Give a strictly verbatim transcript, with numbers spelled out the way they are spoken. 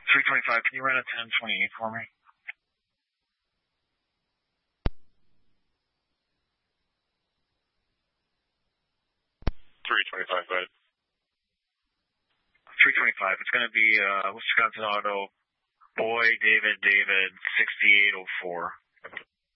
three twenty-five, can you run a ten twenty-eight for me? three twenty-five, go ahead. three twenty-five, it's going to be uh, Wisconsin Auto, Boy, David, David, sixty-eight oh four.